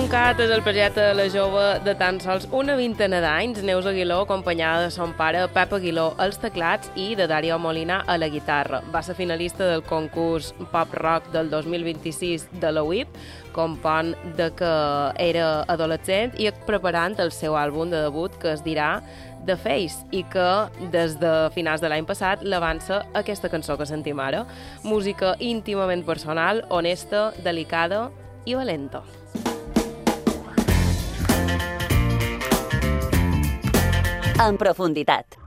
Cat és el projecte de la jove de tan sols una vintena d'anys, Neus Aguiló, acompanyada de son pare Pep Aguiló als teclats i de Dario Molina a la guitarra. Va ser finalista del concurs Pop Rock del 2026 de la UIP, compon de que era adolescent i preparant el seu àlbum de debut, que es dirà The Face, i que des de finals de l'any passat l'avança aquesta cançó que sentim ara. Música íntimament personal, honesta, delicada i valenta. En profunditat.